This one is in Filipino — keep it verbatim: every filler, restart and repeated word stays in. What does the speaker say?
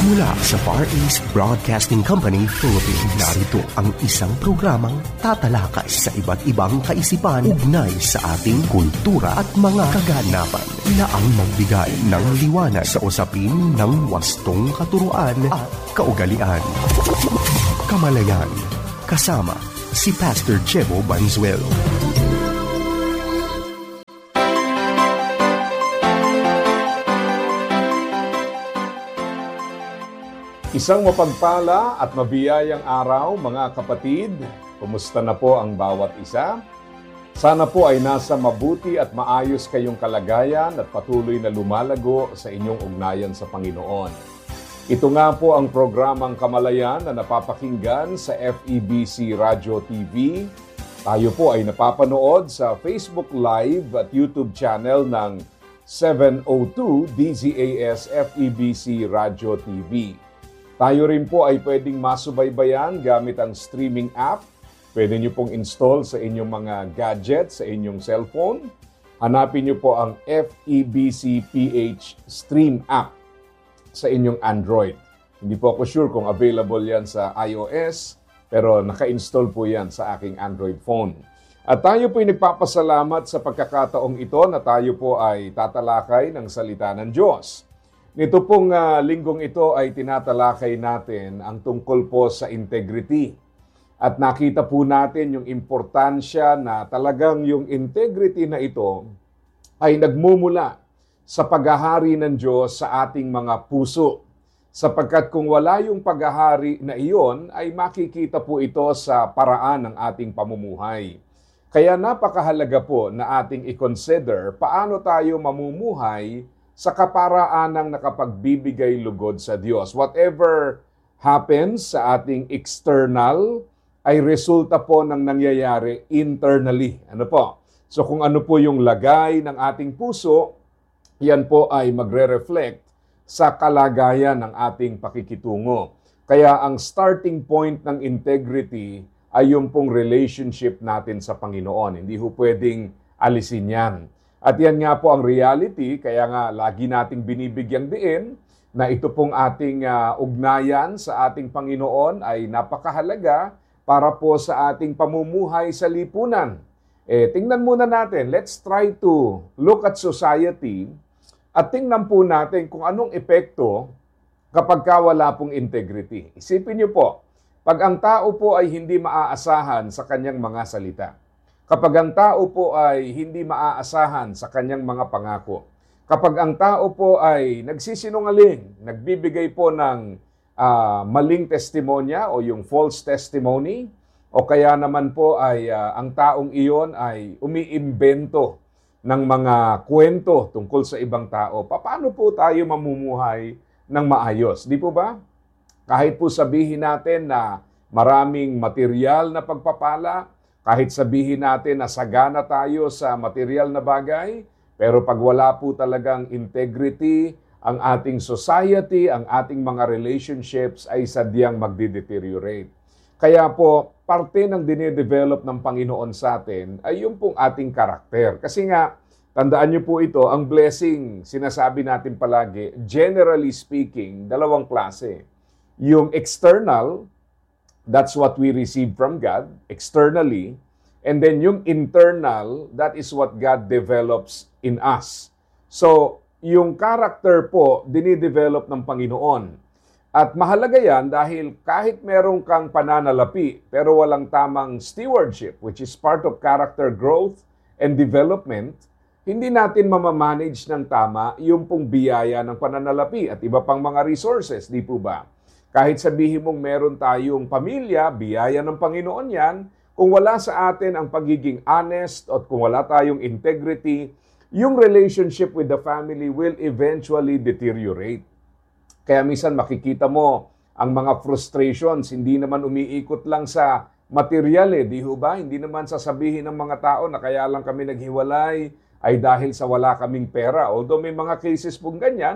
Mula sa Far East Broadcasting Company, Philippines, narito ang isang programang tatalakay sa iba't ibang kaisipan ugnay sa ating kultura at mga kaganapan na ang magbigay ng liwanag sa usapin ng wastong katuruan at kaugalian. Kamalayan, kasama si Pastor Chebo Banzuelo. Isang mapagpala at mabiyayang araw, mga kapatid. Kumusta na po ang bawat isa? Sana po ay nasa mabuti at maayos kayong kalagayan at patuloy na lumalago sa inyong ugnayan sa Panginoon. Ito nga po ang programang Kamalayan na napapakinggan sa F E B C Radio T V. Tayo po ay napapanood sa Facebook Live at YouTube channel ng seven oh two D Z A S F E B C Radio T V. Tayo rin po ay pwedeng masubaybayan gamit ang streaming app. Pwede nyo pong install sa inyong mga gadget, sa inyong cellphone. Hanapin nyo po ang F E B C P H Stream app sa inyong Android. Hindi po ako sure kung available yan sa iOS, pero naka-install po yan sa aking Android phone. At tayo po ay nagpapasalamat sa pagkakataong ito na tayo po ay tatalakay ng salita ng Diyos. Nito pong uh, linggong ito ay tinatalakay natin ang tungkol po sa integrity. At nakita po natin yung importansya na talagang yung integrity na ito ay nagmumula sa paghahari ng Diyos sa ating mga puso. Sapagkat kung wala yung paghahari na iyon, ay makikita po ito sa paraan ng ating pamumuhay. Kaya napakahalaga po na ating i-consider paano tayo mamumuhay sa kaparaanang nakapagbibigay lugod sa Diyos. Whatever happens sa ating external ay resulta po ng nangyayari internally. Ano po? So kung ano po yung lagay ng ating puso, yan po ay magre-reflect sa kalagayan ng ating pakikitungo. Kaya ang starting point ng integrity ay yung pong relationship natin sa Panginoon. Hindi ho pwedeng alisin yan. At yan nga po ang reality, kaya nga lagi nating binibigyang diin na ito pong ating uh, ugnayan sa ating Panginoon ay napakahalaga para po sa ating pamumuhay sa lipunan. Eh, tingnan muna natin, let's try to look at society at tingnan po natin kung anong epekto kapag wala pong integrity. Isipin niyo po, pag ang tao po ay hindi maaasahan sa kanyang mga salita, kapag ang tao po ay hindi maaasahan sa kanyang mga pangako, kapag ang tao po ay nagsisinungaling, nagbibigay po ng uh, maling testimonya o yung false testimony, o kaya naman po ay uh, ang taong iyon ay umiimbento ng mga kwento tungkol sa ibang tao, paano po tayo mamumuhay ng maayos? Di po ba? Kahit po sabihin natin na maraming material na pagpapala, kahit sabihin natin na sagana tayo sa material na bagay, pero pag wala po talagang integrity, ang ating society, ang ating mga relationships ay sadyang magde-deteriorate. Kaya po, parte ng dine-develop ng Panginoon sa atin ay yung pong ating karakter. Kasi nga, tandaan niyo po ito, ang blessing, sinasabi natin palagi, generally speaking, dalawang klase. Yung external, that's what we receive from God, externally. And then yung internal, that is what God develops in us. So, yung character po, dinidevelop ng Panginoon. At mahalaga yan dahil kahit merong kang pananalapi, pero walang tamang stewardship, which is part of character growth and development, hindi natin mamamanage ng tama yung pong biyaya ng pananalapi at iba pang mga resources, di po ba? Kahit sabihin mong meron tayong pamilya, biyaya ng Panginoon yan, kung wala sa atin ang pagiging honest at kung wala tayong integrity, yung relationship with the family will eventually deteriorate. Kaya minsan makikita mo ang mga frustrations, hindi naman umiikot lang sa material eh, di ho ba? Hindi naman sasabihin ng mga tao na kaya lang kami naghiwalay ay dahil sa wala kaming pera. Although may mga cases pong ganyan,